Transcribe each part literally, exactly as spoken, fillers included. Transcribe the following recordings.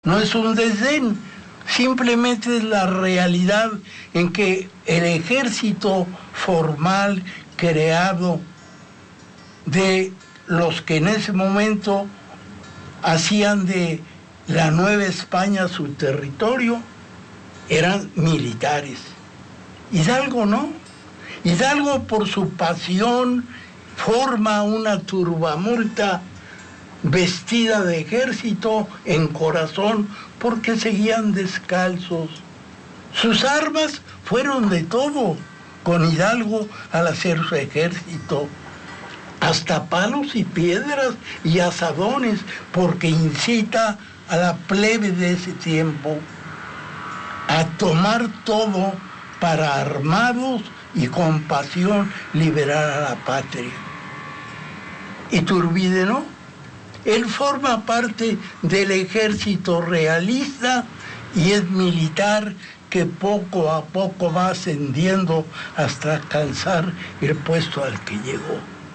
No es un desdén, simplemente es la realidad en que el ejército formal creado de los que en ese momento hacían de la Nueva España su territorio eran militares. Hidalgo no. Hidalgo, por su pasión, forma una turbamulta vestida de ejército en corazón porque seguían descalzos. Sus armas fueron de todo con Hidalgo al hacer su ejército, hasta palos y piedras y azadones, porque incita a la plebe de ese tiempo a tomar todo para, armados y con pasión, liberar a la patria. Iturbide no. Él forma parte del ejército realista y es militar que poco a poco va ascendiendo hasta alcanzar el puesto al que llegó.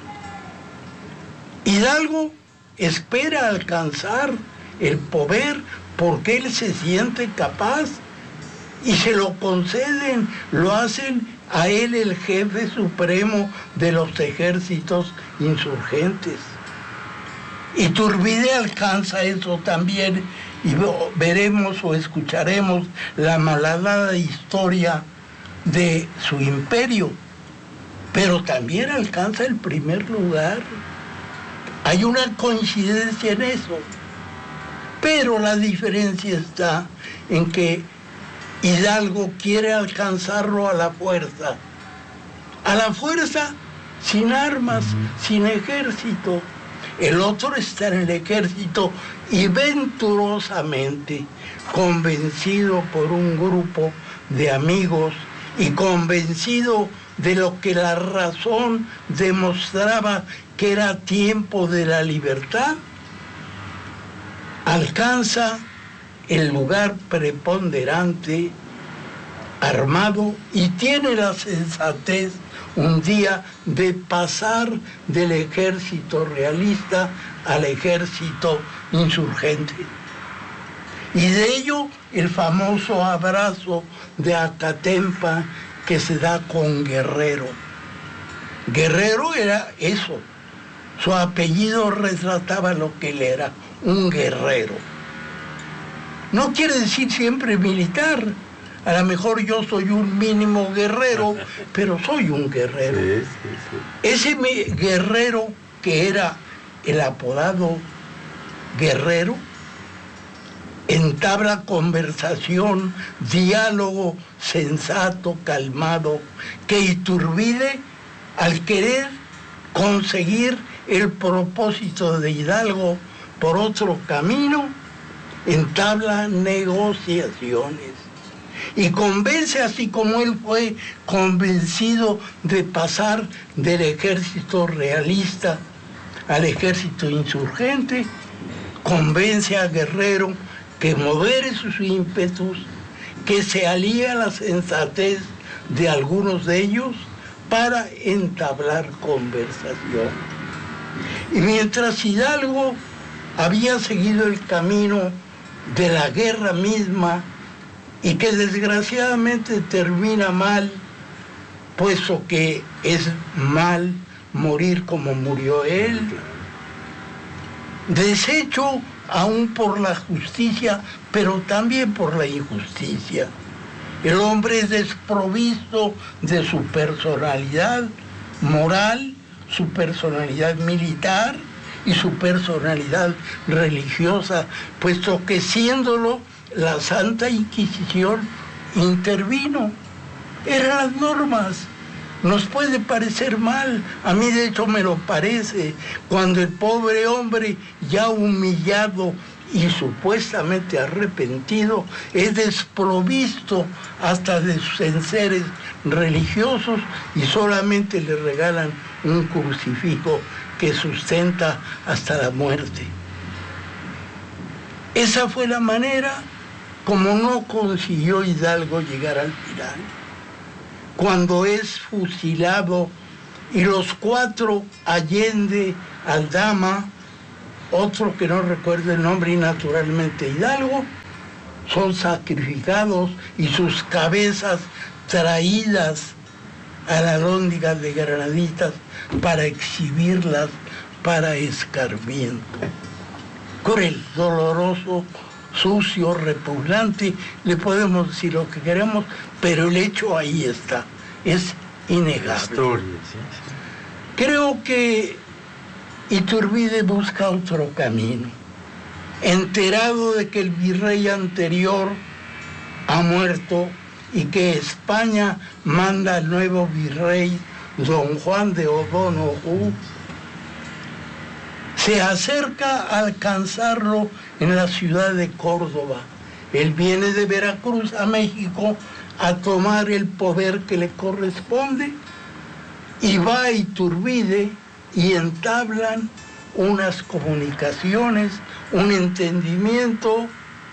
Hidalgo espera alcanzar el poder porque él se siente capaz y se lo conceden, lo hacen a él el jefe supremo de los ejércitos insurgentes. Iturbide alcanza eso también y veremos o escucharemos la malhadada historia de su imperio, pero también alcanza el primer lugar. Hay una coincidencia en eso, pero la diferencia está en que Hidalgo quiere alcanzarlo a la fuerza, a la fuerza sin armas, uh-huh. sin ejército. El otro está en el ejército y venturosamente, convencido por un grupo de amigos y convencido de lo que la razón demostraba que era tiempo de la libertad, alcanza el lugar preponderante, armado, y tiene la sensatez un día de pasar del ejército realista al ejército insurgente. Y de ello el famoso abrazo de Acatempa que se da con Guerrero. Guerrero era eso, su apellido retrataba lo que él era, un guerrero. No quiere decir siempre militar. A lo mejor yo soy un mínimo guerrero, pero soy un guerrero. Sí, sí, sí. Ese guerrero que era el apodado Guerrero, entabla conversación, diálogo sensato, calmado, que Iturbide, al querer conseguir el propósito de Hidalgo por otro camino, entabla negociaciones y convence, así como él fue convencido de pasar del ejército realista al ejército insurgente, convence a Guerrero que modere sus ímpetus, que se alíe a la sensatez de algunos de ellos para entablar conversación. Y mientras Hidalgo había seguido el camino de la guerra misma y que desgraciadamente termina mal, puesto que es mal morir como murió él, deshecho aún por la justicia, pero también por la injusticia. El hombre es desprovisto de su personalidad moral, su personalidad militar y su personalidad religiosa, puesto que siéndolo, la Santa Inquisición intervino. Eran las normas. Nos puede parecer mal, a mí de hecho me lo parece, cuando el pobre hombre, ya humillado y supuestamente arrepentido, es desprovisto hasta de sus enseres religiosos y solamente le regalan un crucifijo que sustenta hasta la muerte. Esa fue la manera como no consiguió Hidalgo llegar al final. Cuando es fusilado y los cuatro Allende, Aldama, otro que no recuerdo el nombre y naturalmente Hidalgo, son sacrificados y sus cabezas traídas a la alhóndiga de Granaditas para exhibirlas para escarmiento. Cruel, doloroso, sucio, repugnante, le podemos decir lo que queremos, pero el hecho ahí está, es innegable. Historia, sí, sí. Creo que Iturbide busca otro camino, enterado de que el virrey anterior ha muerto y que España manda al nuevo virrey, don Juan de O'Donoghue, se acerca a alcanzarlo en la ciudad de Córdoba. Él viene de Veracruz a México a tomar el poder que le corresponde y va a Iturbide y entablan unas comunicaciones, un entendimiento.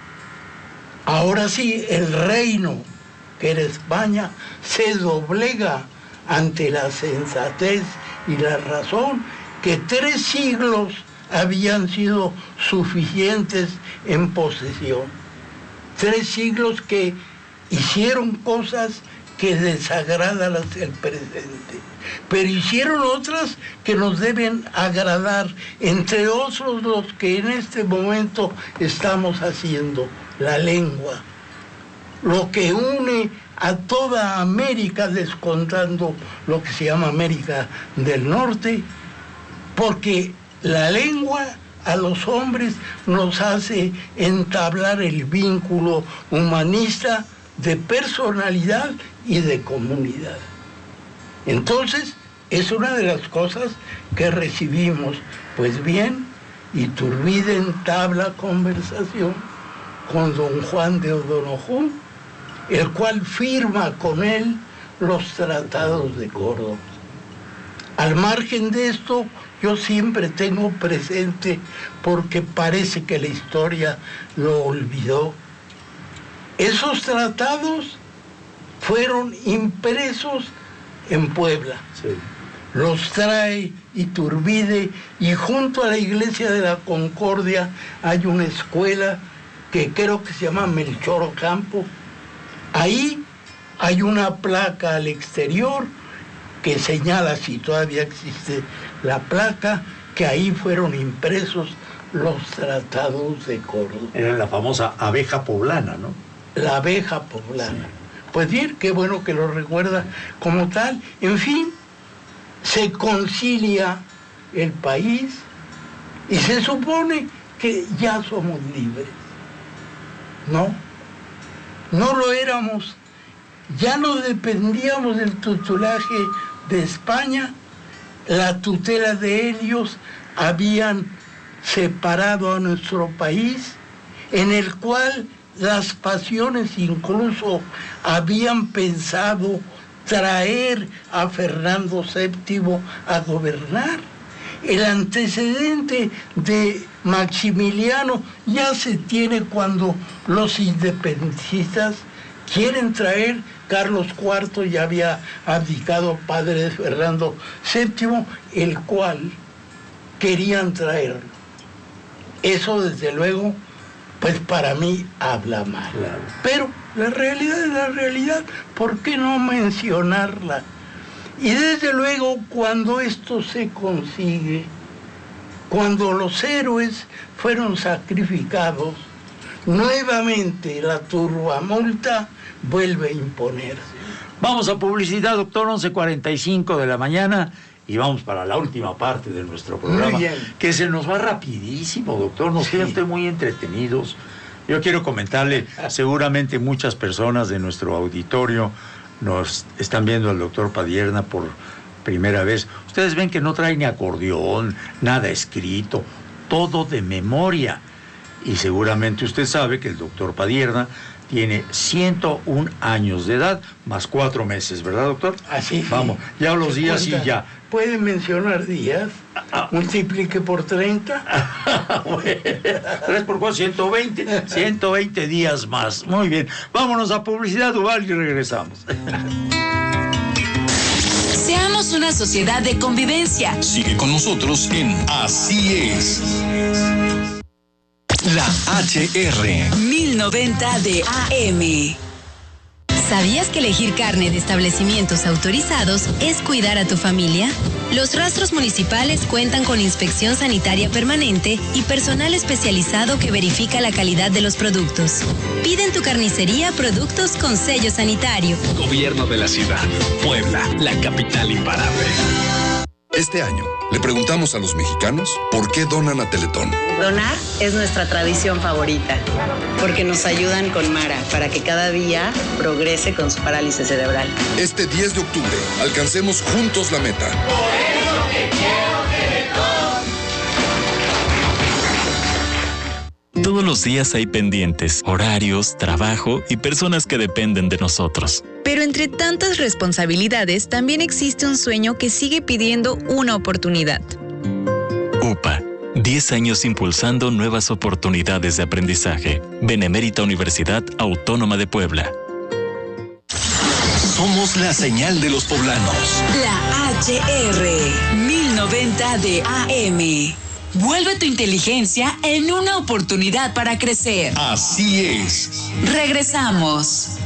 Ahora sí, el reino, que era España, se doblega ante la sensatez y la razón, que tres siglos habían sido suficientes en posesión. Tres siglos que hicieron cosas que desagradan al presente, pero hicieron otras que nos deben agradar, entre otros los que en este momento estamos haciendo, la lengua, lo que une a toda América, descontando lo que se llama América del Norte, porque la lengua a los hombres nos hace entablar el vínculo humanista de personalidad y de comunidad. Entonces, es una de las cosas que recibimos. Pues bien, Iturbide entabla conversación con don Juan de O'Donoghue, el cual firma con él los tratados de Córdoba. Al margen de esto, yo siempre tengo presente, porque parece que la historia lo olvidó, esos tratados fueron impresos en Puebla. Sí. Los trae Iturbide y junto a la iglesia de la Concordia hay una escuela que creo que se llama Melchor Ocampo. Ahí hay una placa al exterior que señala, si todavía existe la placa, que ahí fueron impresos los tratados de Córdoba. Era la famosa abeja poblana, ¿no? La abeja poblana. Sí. Pues bien, qué bueno que lo recuerda como tal. En fin, se concilia el país y se supone que ya somos libres. No, no lo éramos. Ya no dependíamos del tutelaje de España. La tutela de ellos habían separado a nuestro país, en el cual las pasiones incluso habían pensado traer a Fernando séptimo a gobernar. El antecedente de Maximiliano ya se tiene cuando los independentistas quieren traer. Carlos cuarto ya había abdicado, padre de Fernando séptimo, el cual querían traerlo. Eso desde luego, pues para mí habla mal. Claro. Pero la realidad es la realidad, ¿por qué no mencionarla? Y desde luego, cuando esto se consigue, cuando los héroes fueron sacrificados, nuevamente la turbamulta vuelve a imponerse. Vamos a publicidad, doctor, once cuarenta y cinco de la mañana, y vamos para la última parte de nuestro programa, que se nos va rapidísimo, doctor, nos queda usted muy entretenidos. Yo quiero comentarle, seguramente muchas personas de nuestro auditorio nos están viendo al doctor Padierna por primera vez. Ustedes ven que no trae ni acordeón, nada escrito, todo de memoria. Y seguramente usted sabe que el doctor Padierna tiene ciento un años de edad, más cuatro meses, ¿verdad, doctor? Así. Vamos, ya los días y ya. ¿Puede mencionar días? Ah, multiplique por treinta. Bueno, tres por cuatro, ciento veinte. ciento veinte días más. Muy bien. Vámonos a publicidad, Duval, y regresamos. Seamos Somos una sociedad de convivencia. Sigue con nosotros en Así es. La H R. mil noventa de A M. ¿Sabías que elegir carne de establecimientos autorizados es cuidar a tu familia? Los rastros municipales cuentan con inspección sanitaria permanente y personal especializado que verifica la calidad de los productos. Pide en tu carnicería productos con sello sanitario. Gobierno de la ciudad. Puebla, la capital imparable. Este año, le preguntamos a los mexicanos por qué donan a Teletón. Donar es nuestra tradición favorita, porque nos ayudan con Mara para que cada día progrese con su parálisis cerebral. Este diez de octubre, alcancemos juntos la meta. Por eso te quiero, Teletón. Todos los días hay pendientes, horarios, trabajo y personas que dependen de nosotros. Pero entre tantas responsabilidades, también existe un sueño que sigue pidiendo una oportunidad. U P A, diez años impulsando nuevas oportunidades de aprendizaje. Benemérita Universidad Autónoma de Puebla. Somos la señal de los poblanos. La H R, mil noventa de A M. Vuelve tu inteligencia en una oportunidad para crecer. Así es. Regresamos.